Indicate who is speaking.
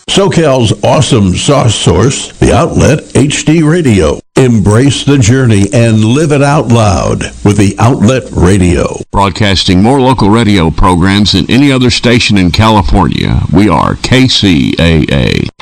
Speaker 1: SoCal's awesome sauce source, The Outlet HD Radio. Embrace the journey and live it out loud with The Outlet Radio.
Speaker 2: Broadcasting more local radio programs than any other station in California. We are KCAA.